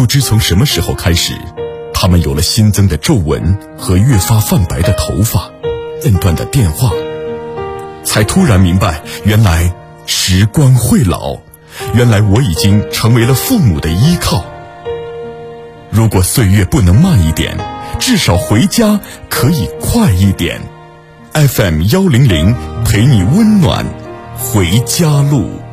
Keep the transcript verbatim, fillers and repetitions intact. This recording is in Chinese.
不知从什么时候开始，他们有了新增的皱纹和越发泛白的头发，间断的电话，才突然明白，原来时光会老，原来我已经成为了父母的依靠。如果岁月不能慢一点，至少回家可以快一点。 F M 一零零 陪你温暖回家路。